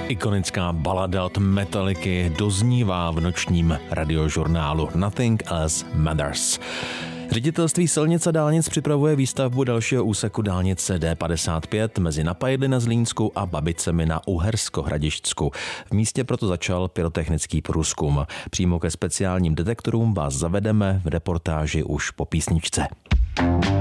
Ikonická balada od Metallicy doznívá v nočním radiožurnálu Nothing Else Matters. Ředitelství silnic a dálnic připravuje výstavbu dalšího úseku dálnice D55 mezi Napajedly na Zlínsku a Babicemi na Uhersko-Hradišťsku. V místě proto začal pyrotechnický průzkum. Přímo ke speciálním detektorům vás zavedeme v reportáži už po písničce.